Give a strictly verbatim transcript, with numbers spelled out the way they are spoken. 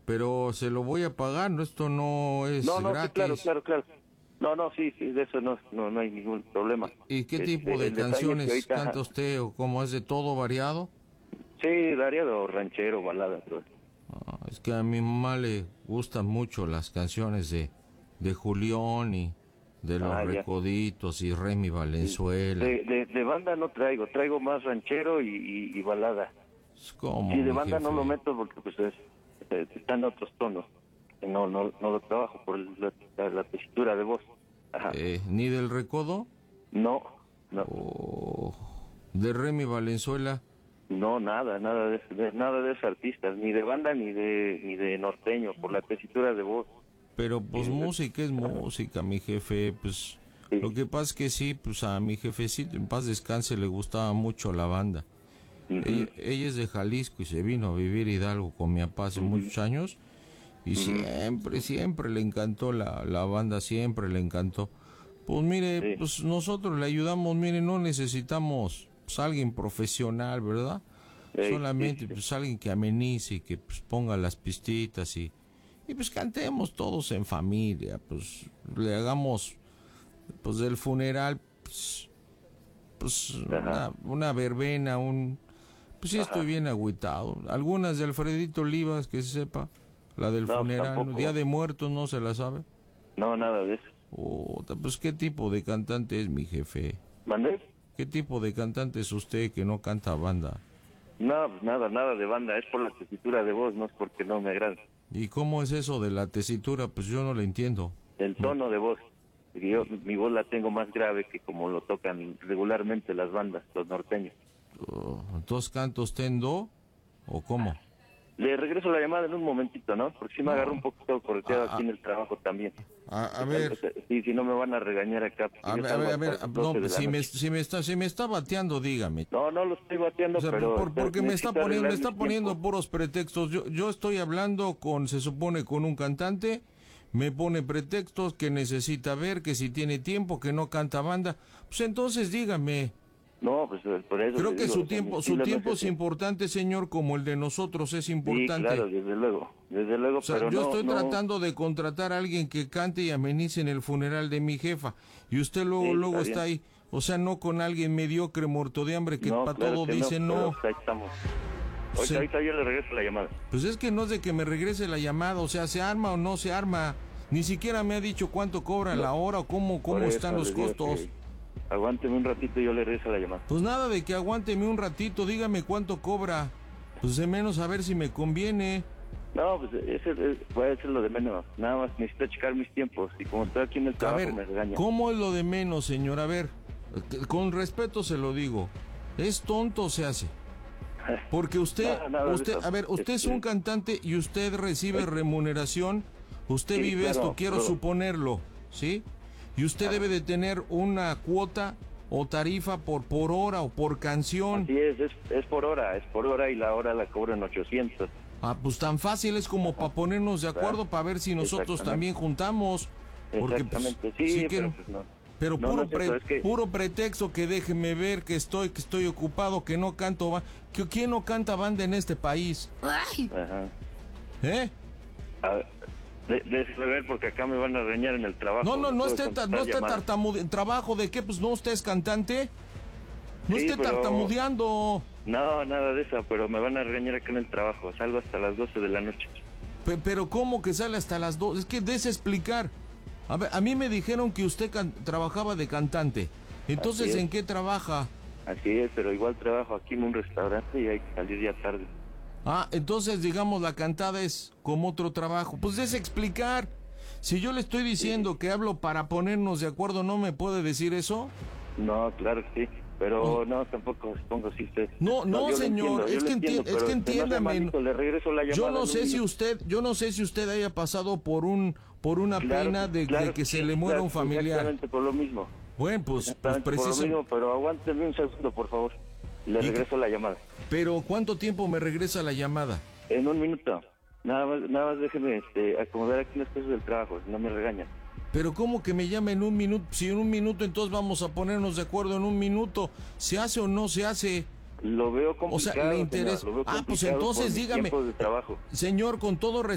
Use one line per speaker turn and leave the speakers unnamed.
pero se lo voy a pagar, ¿no? Esto no es
No, no,
gratis.
sí, claro, claro, claro. No, no, sí, sí, de eso no, no, no hay ningún problema.
¿Y qué
Este,
tipo de
el detalle
canciones
es que ahorita-
canta usted o cómo es de todo variado?
Sí, variado, ranchero, balada, todo.
Ah, es que a mi mamá le gustan mucho las canciones de, de Julián y de Los
Ah, ya.
Recoditos y Remy Valenzuela.
De, de, de banda no traigo, traigo más ranchero y, y, y balada.
Es como,
Sí, de
mi
banda no
jefe.
lo meto porque pues es, eh, están otros tonos. No, no, no lo trabajo por la, la, la tesitura de voz. Ajá.
Eh, ¿Ni del Recodo?
No, no,
¿O de Remy Valenzuela?
no, nada, nada de, de- nada de esos artistas, ni de banda ni de ni de norteño, por la tesitura de voz.
Pero pues
Sí,
música es música, mi jefe, pues
Sí.
lo que pasa es que sí, pues a mi jefecito en paz descanse le gustaba mucho la banda.
Ujú.
Ella, ella es de Jalisco y se vino a vivir a Hidalgo con mi papá hace muchos años y siempre, siempre le encantó la, la banda, siempre le encantó. Pues mire,
Sí.
pues nosotros le ayudamos, mire, no necesitamos pues, alguien profesional, ¿verdad?
Ey,
Solamente
sí, sí.
pues alguien que amenice y que pues ponga las pistitas y, y pues cantemos todos en familia, pues le hagamos pues del funeral pues, pues una, una verbena, un pues sí estoy bien agüitado. Algunas de Alfredito Olivas, que se sepa, la del
No,
funeral,
tampoco.
Día de Muertos no se la sabe.
No, nada de eso.
Oh, pues qué tipo de cantante es mi jefe.
¿Mandé?
¿Qué tipo de cantante es usted que no canta banda?
No, pues nada, nada de banda, es por la tesitura de voz, no es porque no me agrada.
¿Y cómo es eso de la tesitura? Pues yo no le entiendo.
El tono de voz. Porque Yo, mi voz la tengo más grave que como lo tocan regularmente las bandas, los norteños.
Oh, ¿entonces canta usted en do o cómo?
Le regreso la llamada en un momentito, ¿no? Porque si me agarro un poquito correteado
Ah,
aquí en el trabajo también.
A, a ver,
Sí, si no me van a regañar acá. porque
a
yo
ver, a
salgo
ver, a ver,
hasta las
no,
doce de la
si me,
noche.
si me está, si me está bateando, dígame.
No, no lo estoy bateando,
O sea,
pero...
por- porque me está
necesito
poniendo, me
arreglar
está
mis
poniendo
tiempos.
puros pretextos. Yo, yo estoy hablando con, se supone, con un cantante, me pone pretextos que necesita ver, que si tiene tiempo, que no canta banda. Pues entonces dígame.
No, pues eh, por eso...
Creo
le
que
digo,
su
o sea,
tiempo,
mi
su
estilo no
tiempo es
ese.
importante, señor, como el de nosotros es
Sí,
importante.
claro, desde luego, desde luego,
O sea,
pero
yo
no,
estoy
no-
tratando de contratar a alguien que cante y amenice en el funeral de mi jefa. Y usted luego,
Sí,
luego
está
está
bien.
ahí. O sea, no con alguien mediocre, muerto de hambre, que
no,
para
claro
todo
que
dice no.
pero ahí estamos. Ahorita,
Sí.
ahorita yo le regreso la llamada.
Pues es que no es de que me regrese la llamada, o sea, ¿se arma o no se arma? Ni siquiera me ha dicho cuánto cobra
No.
la hora o cómo, cómo
Por
están
eso
los
le digo
costos.
que Aguánteme un ratito y yo le regreso la llamada.
Pues nada de que aguánteme un ratito, dígame cuánto cobra. Pues de menos a ver si me conviene.
No, pues ese, ese- puede ser lo de menos. Nada más necesito checar mis tiempos. Y como estoy aquí en el
A
trabajo,
ver,
me regaña.
¿cómo es lo de menos, señor? A ver, con respeto se lo digo. ¿Es tonto o se hace? Porque usted,
Nada, nada de
usted,
eso.
a ver, usted es
Este-
un cantante y usted recibe remuneración. Usted
Sí,
vive
claro,
esto, quiero
claro.
suponerlo, ¿sí? Y usted debe de tener una cuota o tarifa por por hora o por canción.
Así es, es, es por hora, es por hora y la hora la cobro en ochocientos.
Ah, pues tan fácil es como para ponernos de acuerdo,
Claro.
para ver si nosotros
Exactamente.
también juntamos. Porque, pues,
Exactamente, sí,
sí
pero
que-
pues no.
Pero
No,
puro,
no es eso,
pre-
es que-
puro pretexto que déjeme ver que estoy, que estoy ocupado, que no canto ba- que ¿quién no canta banda en este país?
Ajá.
¿Eh?
A ver, de- déjeme ver porque acá me van a regañar en el trabajo.
No, no, no
puedo
esté, ta-
contestar
no esté
llamadas.
tartamudeando. ¿Trabajo de qué? Pues no, usted es cantante. No
Sí,
esté
pero-
tartamudeando.
No, nada de eso, pero me van a regañar acá en el trabajo. Salgo hasta las doce de la noche.
Pe- pero ¿cómo que sale hasta las dos? Es que dése explicar. A ver, a mí me dijeron que usted can- trabajaba de cantante. Entonces,
Así es.
¿en qué trabaja?
Así es, pero igual trabajo aquí en un restaurante y hay que salir ya tarde.
Ah, entonces, digamos, la cantada es como otro trabajo. Pues dése explicar. Si yo le estoy diciendo que hablo para ponernos de acuerdo, ¿no me puede decir eso?
No, claro que sí, pero no, tampoco supongo si usted...
No, no,
yo lo
señor,
entiendo, yo
es
lo
que,
entiendo,
enti- es
pero,
que
este, no sea
entiéndame.
malito, le regreso la llamada
Yo
en
no
un
sé si
minuto.
usted, yo no sé si usted haya pasado por un, por una
Claro
pena
que-
de,
claro
de que se
sí,
le muera
claro,
un familiar.
Exactamente por lo mismo.
Bueno, pues, pues
Exactamente por lo
preciso.
mismo, pero aguánteme un segundo, por favor. Le
¿Y qué?
regreso la llamada.
Pero ¿cuánto tiempo me regresa la llamada?
En un minuto. Nada más, nada más déjeme este, acomodar aquí las cosas del trabajo, no me regañan.
Pero ¿cómo que me llama en un minuto? Si en un minuto entonces vamos a ponernos de acuerdo en un minuto. ¿Se hace o no se hace?
Lo veo
O sea,
complicado,
le interesa.
señor, lo veo
Ah, pues
complicado
entonces
por mis
dígame.
tiempos de trabajo.
Señor, con todo